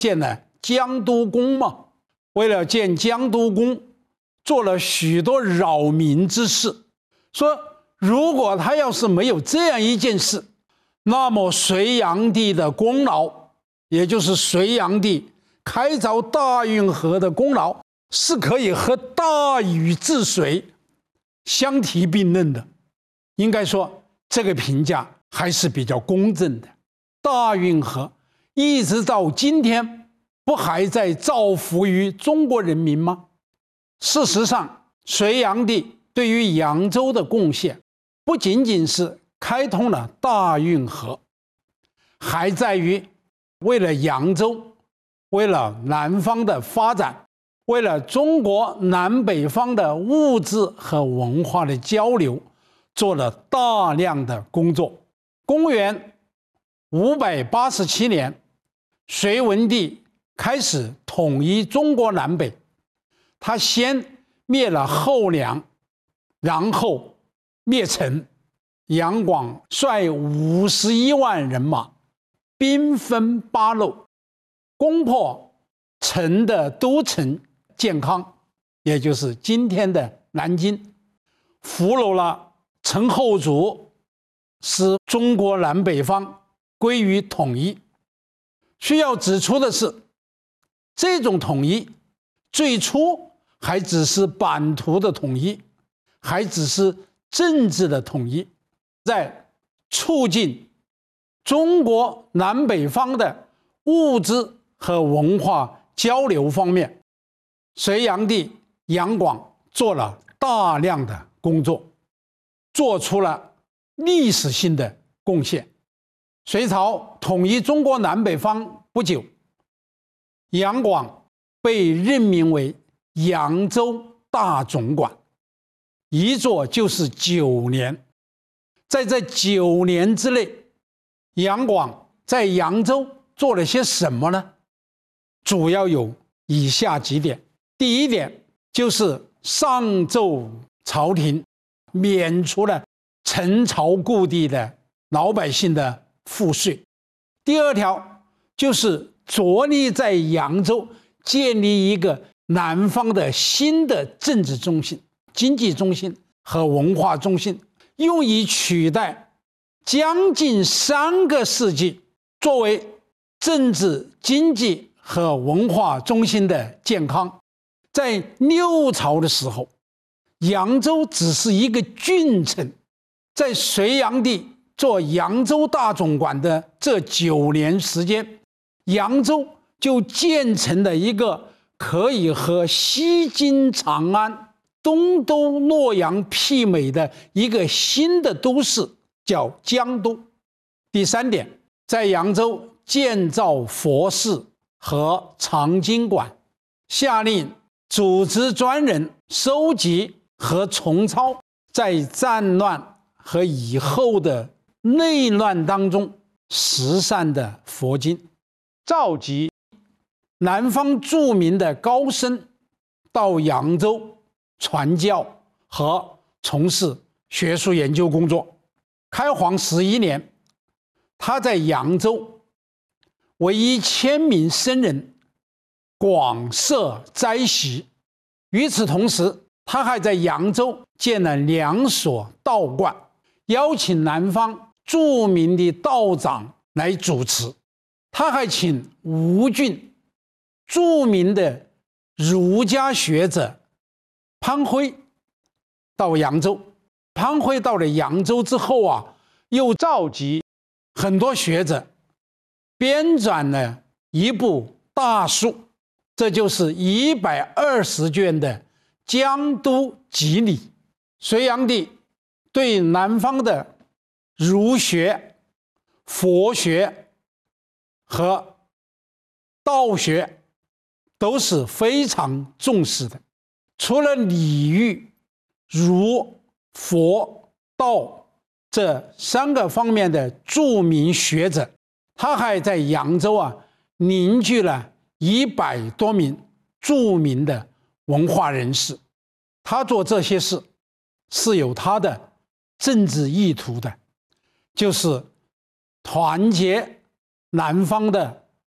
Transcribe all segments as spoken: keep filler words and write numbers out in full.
建了江都宫嘛。为了建江都宫，做了许多扰民之事。说如果他要是没有这样一件事，那么隋炀帝的功劳，也就是隋炀帝开凿大运河的功劳，是可以和大禹治水相提并论的。应该说这个评价还是比较公正的。大运河一直到今天不还在造福于中国人民吗？事实上，隋炀帝对于扬州的贡献不仅仅是开通了大运河，还在于为了扬州，为了南方的发展，为了中国南北方的物质和文化的交流，做了大量的工作。公元五百八十七年，隋文帝开始统一中国南北，他先灭了后梁，然后灭陈。杨广率五十一万人马，兵分八路，攻破陈的都城建康，也就是今天的南京，俘虏了陈后主，使中国南北方归于统一。需要指出的是，这种统一最初还只是版图的统一，还只是政治的统一。在促进中国南北方的物质和文化交流方面，隋炀帝杨广做了大量的工作，做出了历史性的贡献。隋朝统一中国南北方不久，杨广被任命为扬州大总管，一做就是九年。在这九年之内，杨广在扬州做了些什么呢？主要有以下几点。第一点就是上奏朝廷，免除了陈朝故地的老百姓的赋税。第二条就是着力在扬州建立一个南方的新的政治中心、经济中心和文化中心，用以取代将近三个世纪作为政治、经济和文化中心的建康。在六朝的时候，扬州只是一个郡城，在隋炀帝做扬州大总管的这九年时间，扬州就建成了一个可以和西京长安、东都洛阳媲美的一个新的都市，叫江都。第三点，在扬州建造佛寺和藏经馆，下令组织专人收集和重抄在战乱和以后的内乱当中失散的佛经，召集南方著名的高僧到扬州传教和从事学术研究工作。开皇十一年，他在扬州为一千名僧人广设斋席。与此同时，他还在扬州建了两所道观，邀请南方著名的道长来主持。他还请吴郡著名的儒家学者潘辉到扬州。潘辉到了扬州之后啊，又召集很多学者，编纂了一部大书，这就是一百二十卷的《江都集礼》。隋炀帝对南方的儒学、佛学和道学都是非常重视的。除了礼遇、儒、佛、道这三个方面的著名学者，他还在扬州啊凝聚了一百多名著名的文化人士。他做这些事是有他的政治意图的，就是团结南方的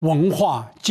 文化。